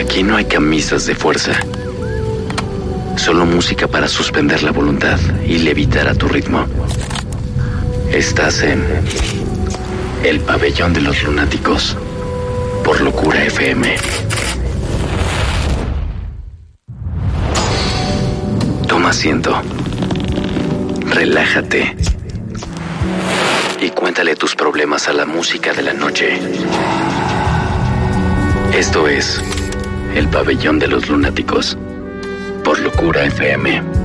Aquí no hay camisas de fuerza. Solo música para suspender la voluntad y levitar a tu ritmo. Estás en El Pabellón de los Lunáticos por Locura FM. Toma asiento. Relájate. Y cuéntale tus problemas a la música de la noche. Esto es El Pabellón de los Lunáticos por Locura FM.